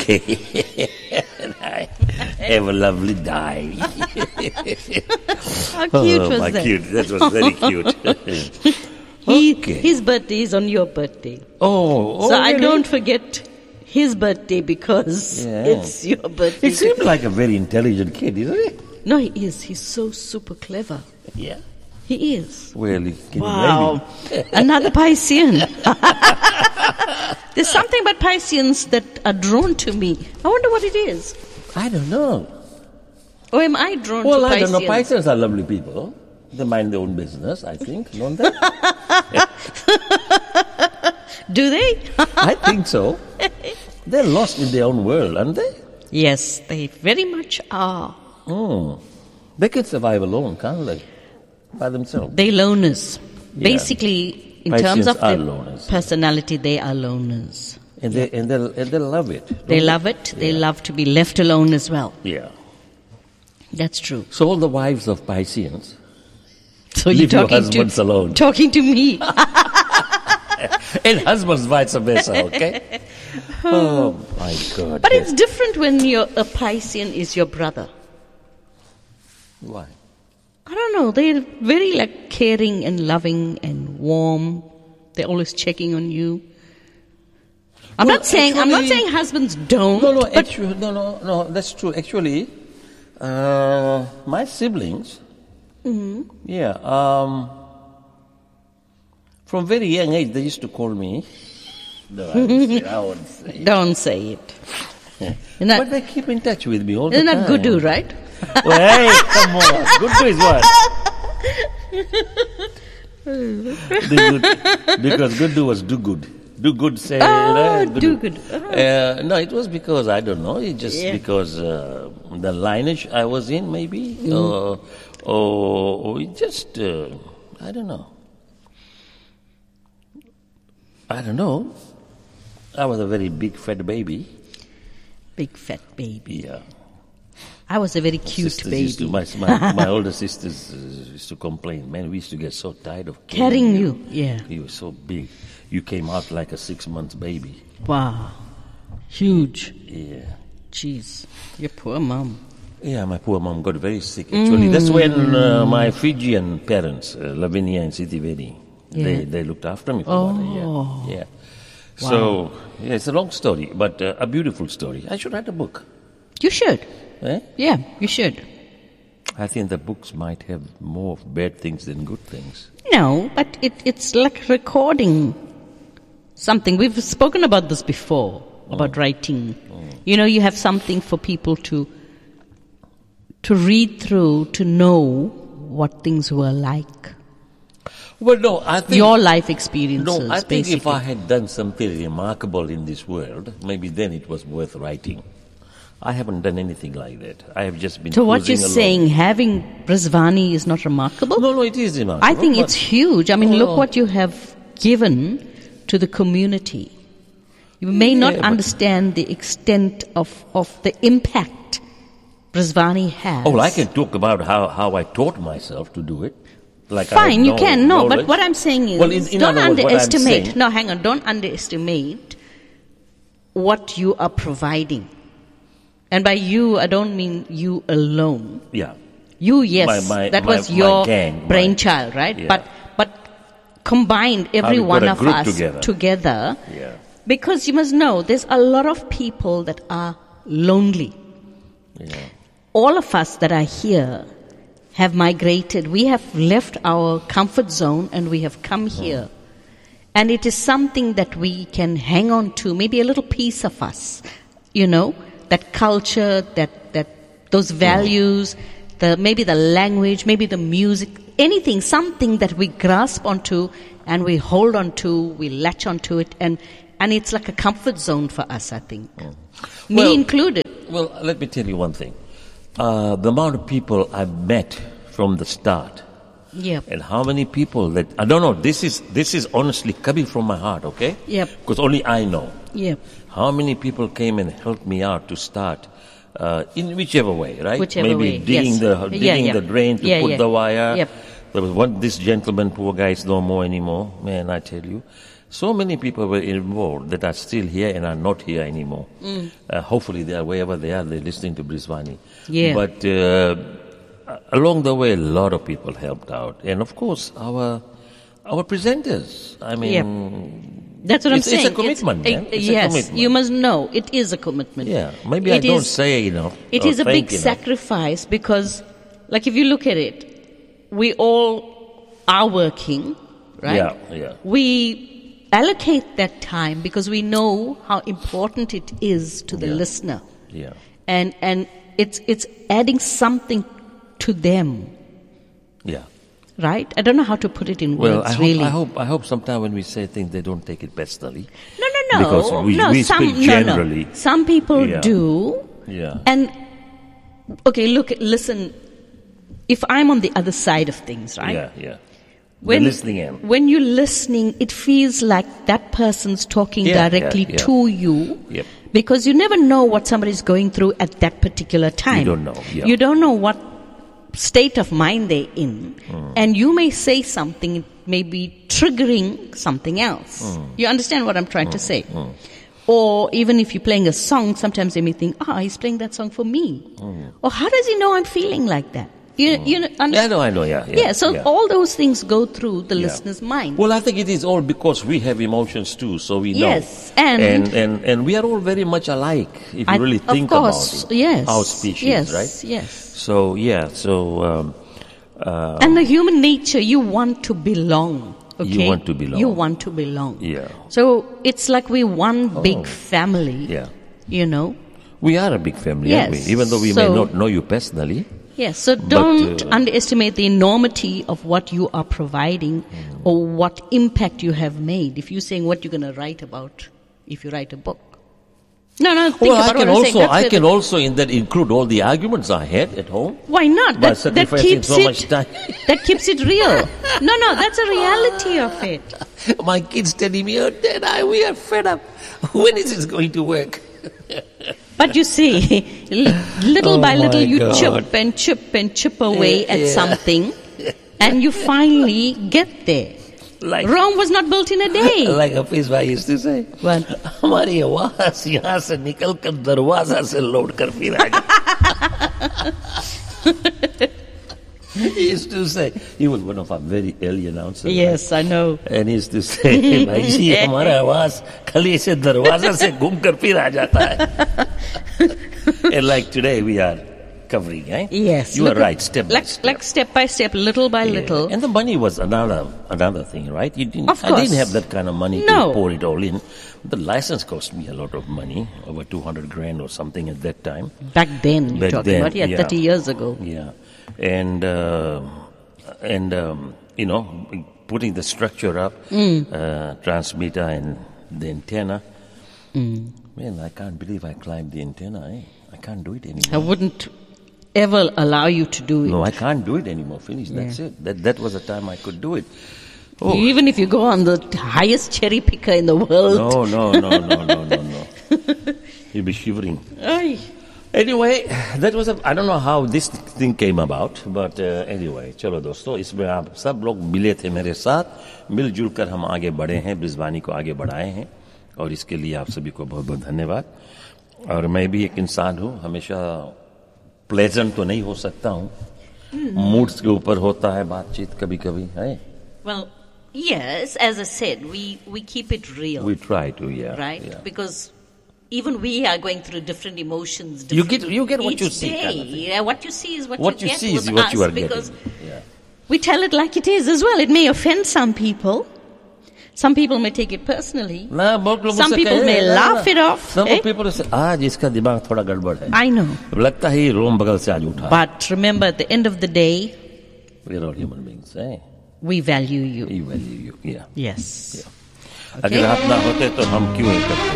Okay. Have a lovely day. How cute was my that? cute. That was very cute. Okay. His birthday is on your birthday. Oh, So I really? don't forget his birthday because Yeah. it's your birthday. He seems like a very intelligent kid, isn't he? No, he is. He's so super clever. Yeah. He is. Well, can Wow. Another Piscean. There's something about Pisceans that are drawn to me. I wonder what it is. I don't know. Or am I drawn Well, to I Pisceans? don't know. Pisceans are lovely people. They mind their own business, I think, don't they? Do they? I think so. They're lost in their own world, aren't they? Yes, they very much are. They can survive alone, can't they? By themselves. They loners. Yeah. Basically, in Pisceans terms of are their loners. personality, they are loners. And they love it. don't They love it. They love to be left alone as well. Yeah. That's true. So all the wives of Pisceans, So leave you're your talking husbands alone. talking to me. And husbands vice versa, okay? Oh my God. But it's different when a Piscean is your brother. Why? I don't know. They're very like caring and loving and warm. They're always checking on you. I'm Well, not saying actually- husbands don't. No, but actually, no, that's true. Actually, my siblings, from very young age, they used to call me. No, I won't say. don't say it. You're not, But they keep in touch with me all the you're time. not Gudu, right? Well, hey, come on. Gudu is what? Because Gudu was do good. Do good, say. do good. No, it was because, I don't know, it's just because the lineage I was in, maybe. Or it just, I don't know. I don't know. I was a very big fat baby. Big fat baby. Yeah. I was a very cute Sisters baby. used to, my older sisters used to complain, man, we used to get so tired of Carrying you. Yeah. You were so big. You came out like a 6-month baby. Wow. Huge. Yeah. Jeez. Your poor mom. Yeah, my poor mom got very sick, actually. That's when my Fijian parents, Lavinia and Sitivedi, they looked after me for about a year. Yeah. So, yeah, it's a long story, but a beautiful story. I should write a book. You should. Eh? Yeah, you should. I think the books might have more bad things than good things. No, but it's like recording something. We've spoken about this before, about writing. You know, you have something for people to read through, to know what things were like. Well, no, I think... Your life experiences, No, I think basically. if I had done something remarkable in this world, maybe then it was worth writing. I haven't done anything like that. I have just been So what you're cruising along. saying, having Brisvani is not remarkable? No, it is remarkable. I think but- it's huge. I mean, look what you have given to the community. You may not but- understand the extent of the impact Brisvani has. Oh, I can talk about how I taught myself to do it. Like I Fine, have you can. No, knowledge. but what I'm saying is, Well, in don't other words, what I'm underestimate. saying- No, hang on. Don't underestimate what you are providing. And by you, I don't mean you alone. Yeah. You, yes, that was your gang, brainchild, right? Yeah. But combined, every we got one a of group us together. Yeah. because you must know, there's a lot of people that are lonely. Yeah. All of us that are here have migrated. We have left our comfort zone and we have come here. And it is something that we can hang on to, maybe a little piece of us, that culture, that those values, maybe the language, maybe the music, anything, something that we grasp onto and we hold onto, we latch onto it, and it's like a comfort zone for us, I think. Me Well- included. Well, let me tell you one thing. The amount of people I've met from the start, Yep. and how many people that I don't know. This is honestly coming from my heart, okay? Yep. Because only I know. Yep. How many people came and helped me out to start, in whichever way, right? Whichever Maybe way, digging yes. the drain to put the wire. Yep. There was this gentleman, poor guy is no more anymore. Man, I tell you, So many people were involved that are still here and are not here anymore. Hopefully they are wherever they are, they're listening to Brisbane. Yeah. But along the way, a lot of people helped out. And of course, our presenters. I mean, that's what I'm saying. It's a commitment, man. Yes, a commitment. you must know, it is a commitment. Yeah, maybe I don't say enough. It is a big sacrifice because, like, if you look at it, we all are working, right? Yeah. We allocate that time because we know how important it is to the listener. Yeah. And it's adding something to them. Yeah. Right? I don't know how to put it in words, really. I hope sometime when we say things, they don't take it personally. No. Because we speak generally. No. Some people do. Yeah. And, okay, listen. If I'm on the other side of things, right? Yeah. The listening end. When you're listening, it feels like that person's talking directly to you. Yep. Because you never know what somebody's going through at that particular time. You don't know. Yeah. You don't know what state of mind they're in. And you may say something, it may be triggering something else. You understand what I'm trying to say? Or even if you're playing a song, sometimes they may think, he's playing that song for me. Or how does he know I'm feeling like that? You understand? I know, yeah. So all those things go through the listener's mind. Well, I think it is all because we have emotions too, so we know. Yes, and we are all very much alike, if you really think about it. Yes. Our species, right? Yes. So, and the human nature, you want to belong. Okay? You want to belong. You want to belong. Yeah. So it's like we're one big family. Yeah. You know? We are a big family, aren't we? Even though we may not know you personally. Yes, so don't underestimate the enormity of what you are providing or what impact you have made. If you're saying what you're going to write about, if you write a book. No, think about I can also in that include all the arguments I had at home. Why not? That keeps much time. That keeps it real. No, that's a reality of it. My kids telling me, Dad, we are fed up. When is this going to work? But you see, little by little you chip away at something, and you finally get there. Like, Rome was not built in a day. Like a piece I used to say. What? हमारी आवाज यहाँ से निकल कर दरवाजा से लौट कर फिर आ गया. He used to say, he was one of our very early announcers. Yes, right? I know. And he used to say, भाई जी हमारा आवाज खाली से दरवाजा से घूम कर फिर आ जाता है. And like today we are covering, eh? Yes. You are right, step by step. Like step by step, little by little. And the money was another thing, right? I didn't have that kind of money No. to pour it all in. The license cost me a lot of money, over 200 grand or something at that time. Back then, you're talking about, 30 years ago. Yeah. And putting the structure up, transmitter and the antenna. Man, I can't believe I climbed the antenna, eh? I can't do it anymore. I wouldn't ever allow you to do it. No, I can't do it anymore. Finish. That's it. That was the time I could do it. Oh. Even if you go on the highest cherry picker in the world. No. You'll be shivering. Ay. Anyway, that was I don't know how this thing came about, but anyway, चलो दोस्तों, इसमें आप सब लोग मिले थे मेरे साथ, मिलजुल कर हम आगे बढ़े हैं, ब्रिस्बानी को आगे बढ़ाए हैं, और इसके लिए आप सभी को बहुत बहुत धन्यवाद. और मैं भी एक इंसान हूँ, हमेशा प्लेजेंट तो नहीं हो सकता हूँ, मूड्स के ऊपर होता है बातचीत कभी-कभी, है? Well, yes, as I said, we keep it real. We try to, yeah. Right? Yeah. Because even we are going through different emotions. You get what you see. Kind of yeah, what you see is what you get see is with what us, you are because getting. Yeah. We tell it like it is as well. It may offend some people. Some people may take it personally. Some people may laugh it off. Some people say, आज इसका दिमाग थोड़ा गड़बड़ है. I know. लगता है रोम बगल से आज उठा. But remember, at the end of the day, we're all human beings, eh? We value you. We value you, yeah. Yes. Yeah. अगर आप ना होते तो हम क्यों करते?